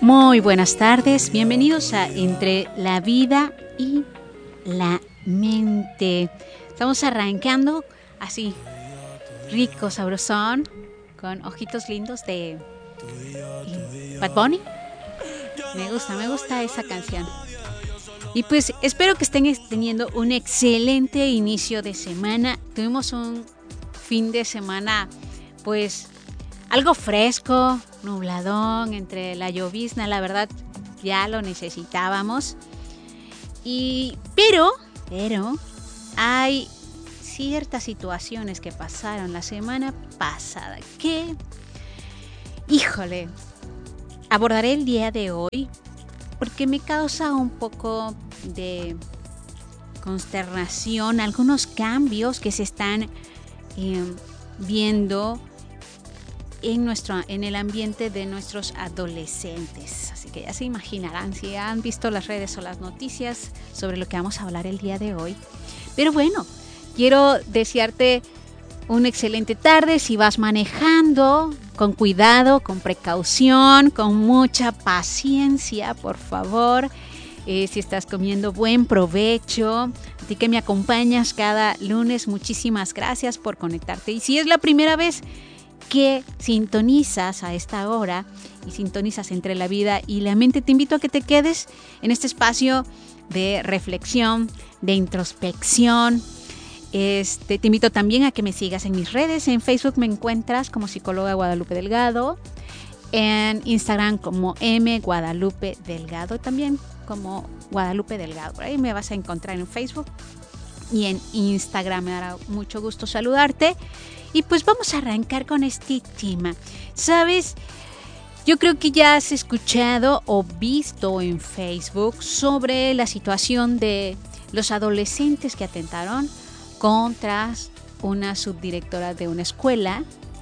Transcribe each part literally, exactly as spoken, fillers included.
Muy buenas tardes, bienvenidos a Entre la Vida y la Mente. Estamos arrancando así, rico, sabrosón, con ojitos lindos de eh, Bad Bunny. Me gusta, me gusta esa canción. Y pues espero que estén teniendo un excelente inicio de semana. Tuvimos un fin de semana pues algo fresco, nubladón, entre la llovizna, la verdad ya lo necesitábamos. Y pero, pero hay ciertas situaciones que pasaron la semana pasada que, híjole, abordaré el día de hoy porque me causa un poco de consternación algunos cambios que se están eh, viendo en nuestro en el ambiente de nuestros adolescentes. Así que ya se imaginarán si han visto las redes o las noticias sobre lo que vamos a hablar el día de hoy. Pero bueno, quiero desearte una excelente tarde. Si vas manejando, con cuidado, con precaución, con mucha paciencia, por favor. Eh, si estás comiendo, buen provecho. A ti que me acompañas cada lunes, muchísimas gracias por conectarte. Y si es la primera vez que sintonizas a esta hora y sintonizas Entre la Vida y la Mente, te invito a que te quedes en este espacio de reflexión, de introspección. Este, te invito también a que me sigas en mis redes. En Facebook me encuentras como psicóloga Guadalupe Delgado, en Instagram como M Guadalupe Delgado, también como Guadalupe Delgado. Por ahí me vas a encontrar en Facebook y en Instagram. Me dará mucho gusto saludarte. Y pues vamos a arrancar con este tema. ¿Sabes? Yo creo que ya has escuchado o visto en Facebook sobre la situación de los adolescentes que atentaron contra una subdirectora de una escuela.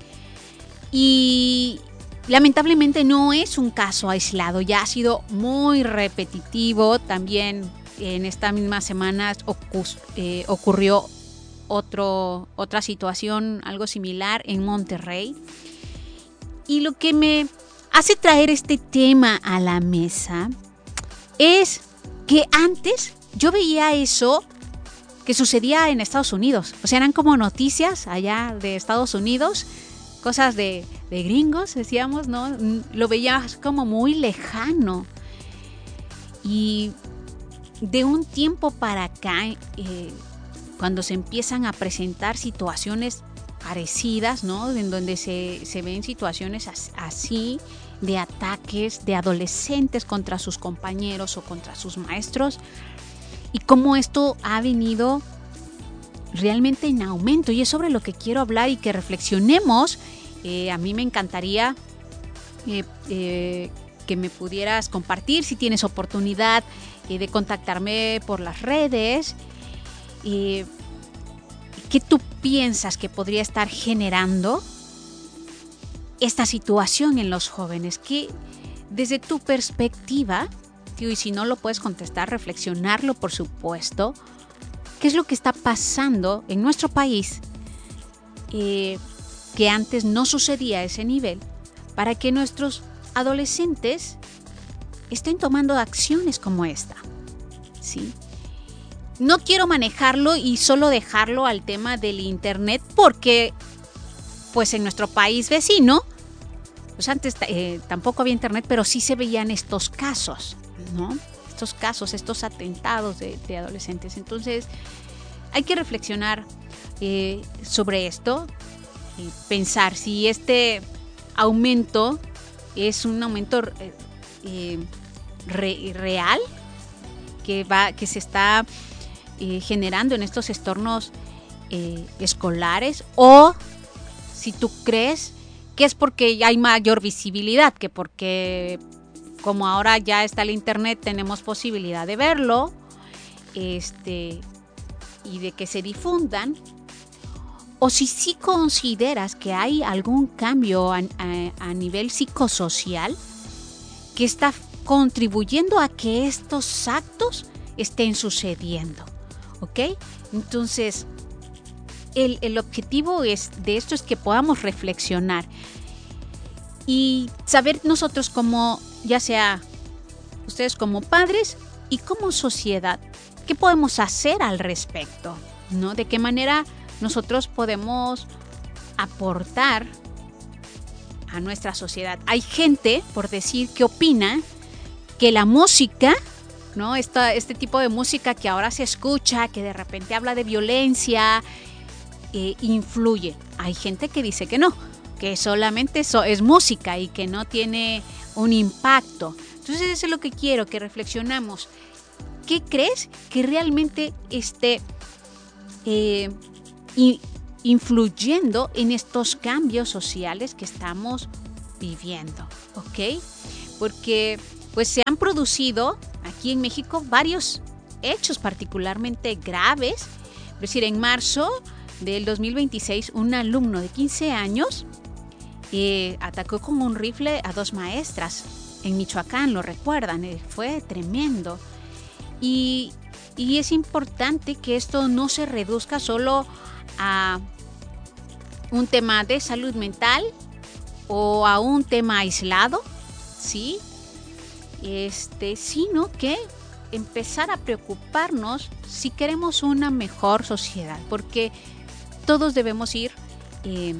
Y lamentablemente no es un caso aislado, ya ha sido muy repetitivo. También en esta misma semana ocus- eh, ocurrió Otro, otra situación, algo similar en Monterrey. Y lo que me hace traer este tema a la mesa es que antes yo veía eso que sucedía en Estados Unidos. O sea, eran como noticias allá de Estados Unidos, cosas de, de gringos, decíamos, ¿no? Lo veías como muy lejano. Y de un tiempo para acá, eh, cuando se empiezan a presentar situaciones parecidas, ¿no? En donde se, se ven situaciones así de ataques de adolescentes contra sus compañeros o contra sus maestros, y cómo esto ha venido realmente en aumento. Y es sobre lo que quiero hablar y que reflexionemos. Eh, a mí me encantaría eh, eh, que me pudieras compartir, si tienes oportunidad eh, de contactarme por las redes. Eh, ¿Qué tú piensas que podría estar generando esta situación en los jóvenes? Que desde tu perspectiva, tío, y si no lo puedes contestar, reflexionarlo, por supuesto, ¿qué es lo que está pasando en nuestro país eh, que antes no sucedía a ese nivel para que nuestros adolescentes estén tomando acciones como esta? ¿Sí? No quiero manejarlo y solo dejarlo al tema del internet porque, pues en nuestro país vecino, pues antes eh, tampoco había internet, pero sí se veían estos casos, ¿no? Estos casos, estos atentados de, de adolescentes. Entonces, hay que reflexionar eh, sobre esto y pensar si este aumento es un aumento eh, re, real que va, que se está Eh, generando en estos entornos eh, escolares, o si tú crees que es porque ya hay mayor visibilidad, que porque como ahora ya está el internet tenemos posibilidad de verlo este, y de que se difundan, o si sí consideras que hay algún cambio a, a, a nivel psicosocial que está contribuyendo a que estos actos estén sucediendo. ¿Ok? Entonces, el, el objetivo es, de esto es que podamos reflexionar y saber nosotros como ya sea ustedes como padres y como sociedad, ¿qué podemos hacer al respecto? ¿No? ¿De qué manera nosotros podemos aportar a nuestra sociedad? Hay gente, por decir, que opina que la música, ¿no? Esta, este tipo de música que ahora se escucha, que de repente habla de violencia, eh, influye. Hay gente que dice que no, que solamente eso es música y que no tiene un impacto. Entonces eso es lo que quiero que reflexionamos. ¿Qué crees que realmente esté eh, y, influyendo en estos cambios sociales que estamos viviendo? ¿Ok? Porque pues se han producido aquí en México varios hechos particularmente graves. Es decir, en marzo del dos mil veintiséis, un alumno de quince años eh, atacó con un rifle a dos maestras en Michoacán, lo recuerdan, eh, fue tremendo. Y, y es importante que esto no se reduzca solo a un tema de salud mental o a un tema aislado, ¿sí? Este, sino que empezar a preocuparnos si queremos una mejor sociedad, porque todos debemos ir eh,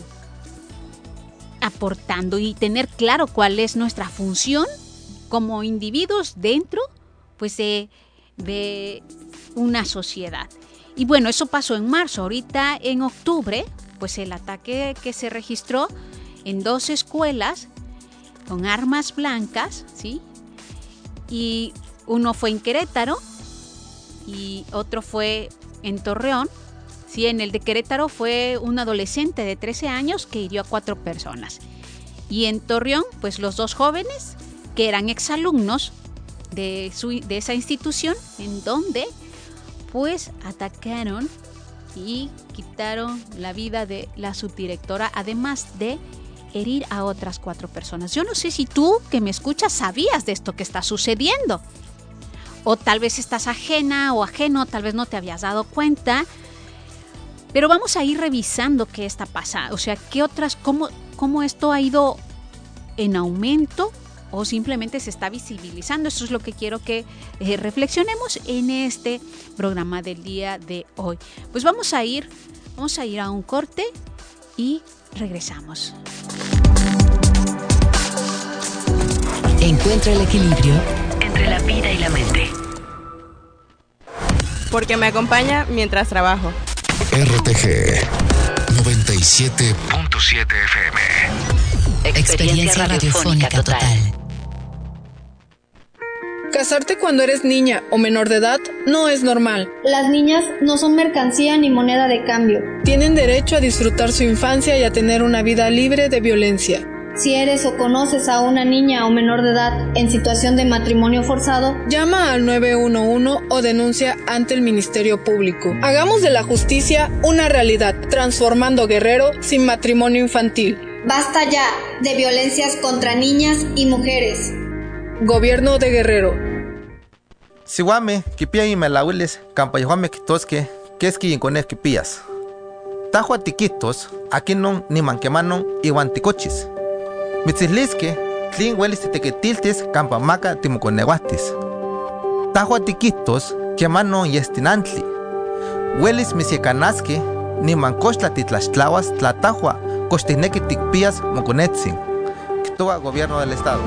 aportando y tener claro cuál es nuestra función como individuos dentro, pues, de, de una sociedad. Y bueno, eso pasó en marzo. Ahorita en octubre, pues el ataque que se registró en dos escuelas con armas blancas, ¿sí? Y uno fue en Querétaro y otro fue en Torreón. Sí, en el de Querétaro fue un adolescente de trece años que hirió a cuatro personas. Y en Torreón, pues los dos jóvenes que eran exalumnos de, su, de esa institución, en donde pues atacaron y quitaron la vida de la subdirectora, además de herir a otras cuatro personas. Yo no sé si tú que me escuchas sabías de esto que está sucediendo. O tal vez estás ajena o ajeno, tal vez no te habías dado cuenta. Pero vamos a ir revisando qué está pasando. O sea, qué otras, cómo, cómo esto ha ido en aumento o simplemente se está visibilizando. Eso es lo que quiero que eh, reflexionemos en este programa del día de hoy. Pues vamos a ir, vamos a ir a un corte y regresamos. Encuentra el equilibrio entre la vida y la mente. Porque me acompaña mientras trabajo. R T G noventa y siete punto siete F M. Experiencia radiofónica total. Casarte cuando eres niña o menor de edad no es normal. Las niñas no son mercancía ni moneda de cambio. Tienen derecho a disfrutar su infancia y a tener una vida libre de violencia. Si eres o conoces a una niña o menor de edad en situación de matrimonio forzado, llama al nueve uno uno o denuncia ante el Ministerio Público. Hagamos de la justicia una realidad, transformando Guerrero sin matrimonio infantil. Basta ya de violencias contra niñas y mujeres. Gobierno de Guerrero. Siwame, kipia y melawiles, campayahuame kitosque, keski incones kipías. Tajo atiquitos, aquí non ni manquemanon iguanticochis. Mitzislisque, tlin huelis tetequetiltis campamaca timuconeguastis. Tajo atiquitos, quemanon yestinantli. Huelis misiecanasque, ni mancochtla titlaxtlahuas tlatajua, costineque ticpías moconetzin. Quitoa Gobierno del Estado.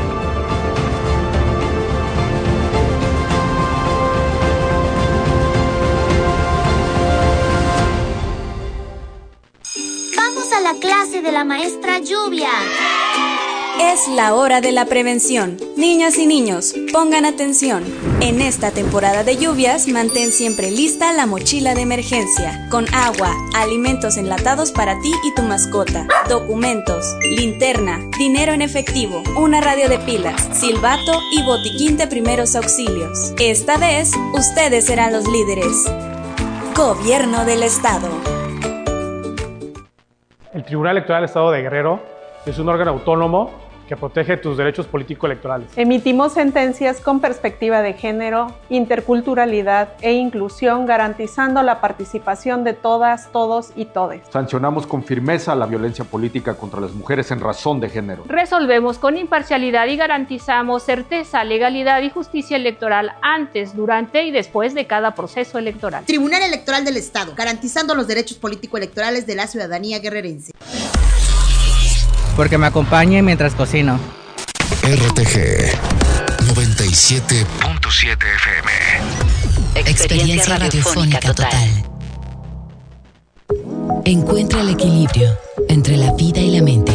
A la clase de la maestra Lluvia. Es la hora de la prevención. Niñas y niños, pongan atención. En esta temporada de lluvias, mantén siempre lista la mochila de emergencia, con agua, alimentos enlatados para ti y tu mascota, documentos, linterna, dinero en efectivo, una radio de pilas, silbato y botiquín de primeros auxilios. Esta vez, ustedes serán los líderes. Gobierno del Estado. El Tribunal Electoral del Estado de Guerrero es un órgano autónomo que protege tus derechos político-electorales. Emitimos sentencias con perspectiva de género, interculturalidad e inclusión, garantizando la participación de todas, todos y todes. Sancionamos con firmeza la violencia política contra las mujeres en razón de género. Resolvemos con imparcialidad y garantizamos certeza, legalidad y justicia electoral antes, durante y después de cada proceso electoral. Tribunal Electoral del Estado, garantizando los derechos político-electorales de la ciudadanía guerrerense. Porque me acompañe mientras cocino. R T G noventa y siete punto siete F M. Experiencia radiofónica total. Encuentra el equilibrio entre la vida y la mente.